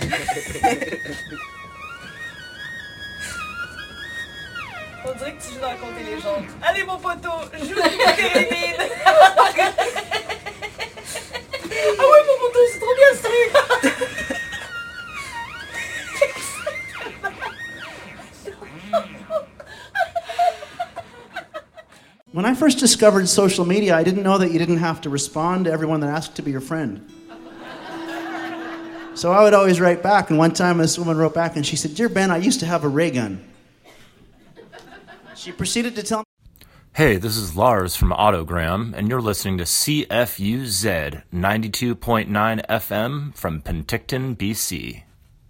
On dirait que tu joues dans Compter les gens. Allez mon poteau, joue du pyramide. Ah ouais mon poteau, c'est trop bien ce truc. When I first discovered social media, I didn't know that you didn't have to respond to everyone that asked to be your friend. So I would always write back, and one time this woman wrote back and she said, "Dear Ben, I used to have a ray gun." She proceeded to tell me... Hey, this is Lars from Autogram, and you're listening to CFUZ 92.9 FM from Penticton, BC.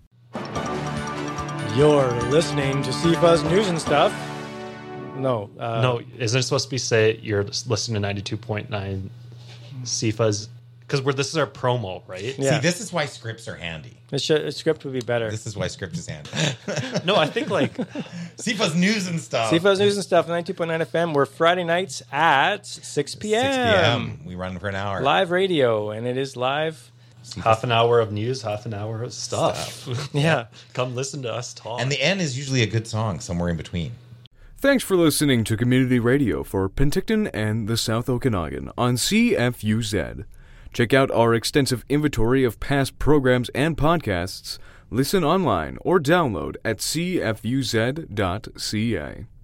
You're listening to CFUZ News and Stuff. No. No, isn't it supposed to be say you're listening to 92.9 CFUZ? Because this is our promo, right? Yeah. See, this is why scripts are handy. A script would be better. This is why script is handy. No, I think like... CFUZ News and Stuff. CFUZ News and Stuff, 92.9 FM. We're Friday nights at 6 p.m. 6 p.m. We run for an hour. Live radio, and it is live. Half an hour of news, half an hour of stuff. Yeah. Come listen to us talk. And the end is usually a good song somewhere in between. Thanks for listening to Community Radio for Penticton and the South Okanagan on CFUZ. Check out our extensive inventory of past programs and podcasts. Listen online or download at cfuz.ca.